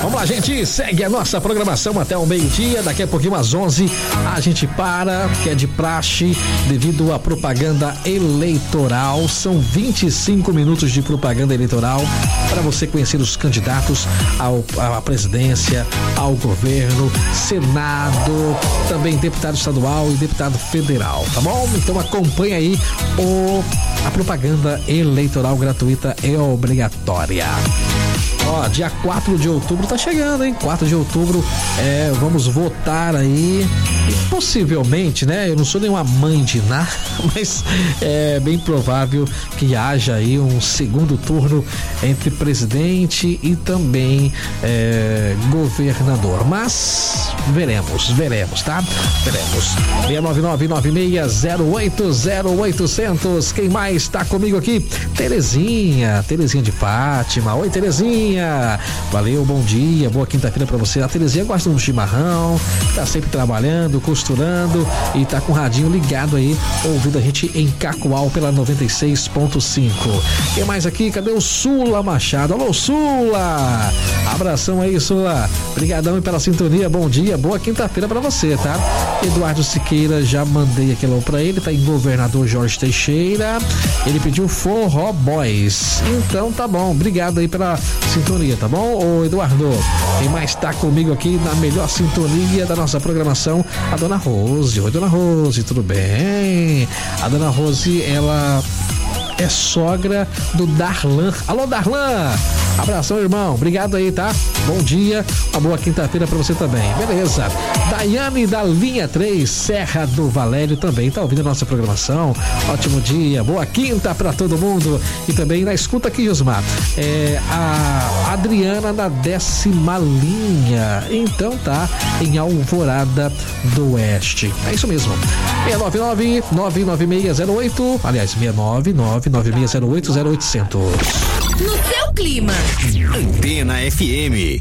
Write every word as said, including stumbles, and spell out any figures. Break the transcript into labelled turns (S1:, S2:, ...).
S1: Vamos lá, gente, segue a nossa programação até o meio-dia, daqui a pouquinho às onze a gente para, que é de praxe, devido à propaganda eleitoral. São vinte e cinco minutos de propaganda eleitoral para você conhecer os candidatos ao, à presidência, ao governo, Senado, também deputado estadual e deputado federal, tá bom? Então acompanha aí o, a propaganda eleitoral gratuita e obrigatória. Ó, dia quatro de outubro tá chegando, hein? quatro de outubro, é, vamos votar aí. E possivelmente, né? Eu não sou nenhuma mãe de nada, mas é bem provável que haja aí um segundo turno entre presidente e também é, governador. Mas veremos, veremos, tá? Veremos. seis nove nove nove seis zero oito zero oito zero zero. Quem mais tá comigo aqui? Terezinha, Terezinha de Fátima. Oi, Terezinha. Valeu, bom dia, boa quinta-feira pra você. A Terezinha gosta de um chimarrão, tá sempre trabalhando, costurando e tá com o radinho ligado aí, ouvindo a gente em Cacoal pela noventa e seis ponto cinco. Quem mais aqui? Cadê o Sula Machado? Alô, Sula! Abração aí, Sula. Obrigadão pela sintonia, bom dia, boa quinta-feira pra você, tá? Eduardo Siqueira, já mandei aquele alô pra ele, tá em Governador Jorge Teixeira. Ele pediu Forró Boys. Então tá bom, obrigado aí pela sintonia, tá bom, ô Eduardo? Quem mais tá comigo aqui na melhor sintonia da nossa programação? A dona Rose. Oi, dona Rose, tudo bem? A dona Rose, ela é sogra do Darlan. Alô, Darlan! Abração, irmão. Obrigado aí, tá? Bom dia. Uma boa quinta-feira pra você também. Beleza. Daiane da linha três, Serra do Valério, também tá ouvindo a nossa programação. Ótimo dia. Boa quinta pra todo mundo. E também na escuta aqui, Josmar. É a Adriana da décima linha. Então tá em Alvorada do Oeste. É isso mesmo. seis nove nove nove nove seis zero oito. Aliás, seis nove nove nove seis zero oito zero oito zero zero.
S2: No seu clima.
S3: Antena F M.